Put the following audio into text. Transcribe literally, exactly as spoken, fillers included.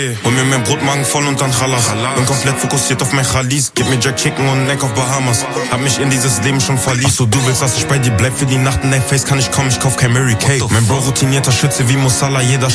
Hol mir mein Brotmagen voll und dann Challah. Bin komplett fokussiert auf mein Khalis. Gib mir Jack Chicken und Neck auf Bahamas. Hab mich in dieses Leben schon verliebt. Achso, du willst, dass ich bei dir bleib für die Nacht. In dein Face kann ich kommen, ich kauf kein Mary Kay. Mein Bro routinierter Schütze wie Musala. Jeder